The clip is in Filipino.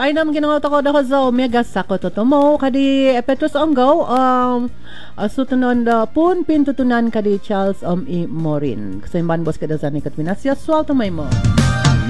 Mainam ginawa ko daw sa omega sako to mo kadi epetos onggaw sutunon da pun pintutunan kadi Charles E. Morin. Kasimban boss kada sa ni Katwinasya swal to may mo.